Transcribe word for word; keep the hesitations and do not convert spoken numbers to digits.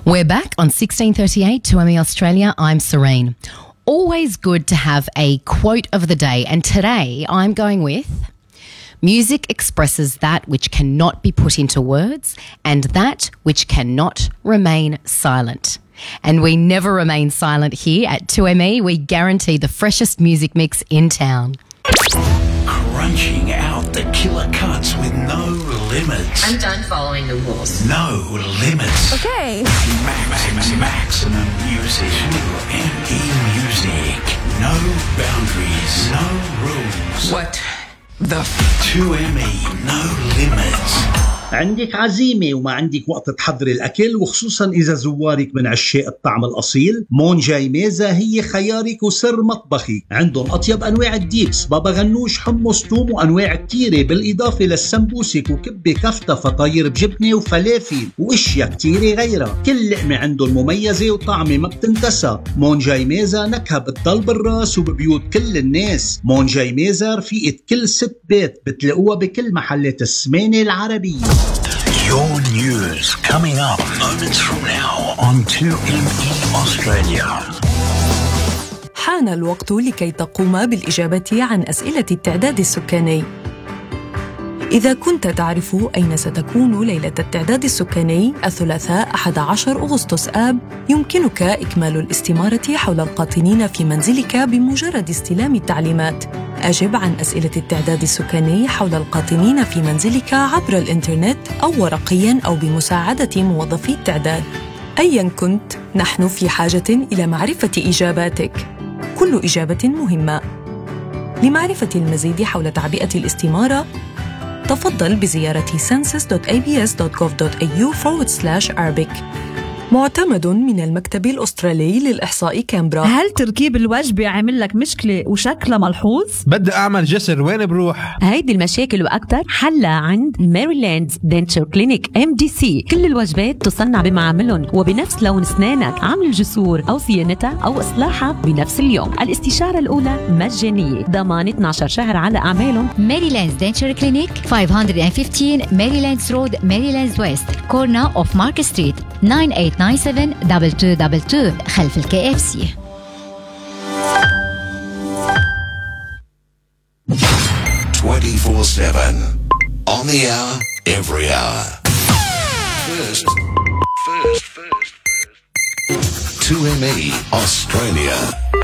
We're back on sixteen thirty-eight two M E Australia. I'm Serene. Always good to have a quote of the day, and today I'm going with: music expresses that which cannot be put into words and that which cannot remain silent. And we never remain silent here at two M E. We guarantee the freshest music mix in town. Crunching out the killer cuts with no limits. I'm done following the rules. No limits. Okay. Max, maximum music. two M E music. No boundaries. No rules. What the f- two M E, no limits. عندك عزيمة وما عندك وقت تحضري الأكل، وخصوصا إذا زوارك من عشاق الطعم الأصيل، مونجاي ميزة هي خيارك وسر مطبخي. عندهم أطيب أنواع الديبس، بابا غنوش، حمص، توم، وأنواع كتيرة، بالإضافة للسمبوسك وكبة كفتة فطاير بجبنة وفلافل وإشياء كتيرة غيرها. كل لقمة عندهم مميزة وطعمة ما بتنتسى. مونجاي ميزة نكهة بتضل بالراس وببيوت كل الناس. مونجاي ميزة رفيقة كل ست بيت، بتلاقوها بكل محلات السمانة العربية. Your news coming up moments from now on two M E Australia. حان الوقت لكي تقوم بالإجابة عن أسئلة التعداد السكاني. إذا كنت تعرف أين ستكون ليلة التعداد السكاني الثلاثاء أحد عشر أغسطس آب، يمكنك إكمال الاستمارة حول القاطنين في منزلك بمجرد استلام التعليمات. أجب عن أسئلة التعداد السكاني حول القاطنين في منزلك عبر الإنترنت أو ورقياً أو بمساعدة موظفي التعداد. أياً كنت، نحن في حاجة إلى معرفة إجاباتك. كل إجابة مهمة. لمعرفة المزيد حول تعبئة الاستمارة، تفضل بزيارة census dot a b s dot gov dot a u forward slash arabic. معتمد من المكتب الأسترالي للإحصاء كامبرا. هل تركيب الوجبة عامل لك مشكلة وشكلها ملحوظ؟ بدي أعمل جسر، وين بروح؟ هيدي المشاكل وأكثر حلها عند ماريلاند دنتشر كلينيك إم دي سي. كل الوجبات تصنع بمعاملهم وبنفس لون أسنانك. عمل الجسور أو صيانتها أو إصلاحها بنفس اليوم. الاستشارة الأولى مجانية، ضمان اثنا عشر شهر على أعمالهم. ماريلاند دنتشر كلينيك خمسمية وخمستاشر ماريلاندز رود، ماريلاندز ويست، كورنا أوف مارك ستريت، تسعة ثمانية تسعة سبعة اثنين اثنين اثنين اثنين خلف الكي اف سي. twenty-four seven on the hour, every hour. First, first, first, first. two M E Australia.